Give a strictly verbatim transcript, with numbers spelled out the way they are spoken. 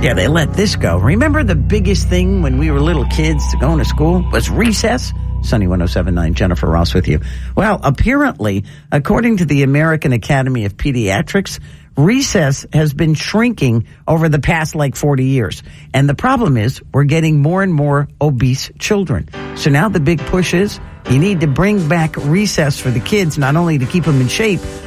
Yeah, they let this go. Remember the biggest thing when we were little kids going to school was recess? Sunny one oh seven point nine, Jennifer Ross with you. Well, apparently, according to the American Academy of Pediatrics, recess has been shrinking over the past like forty years. And the problem is we're getting more and more obese children. So now the big push is you need to bring back recess for the kids, not only to keep them in shape,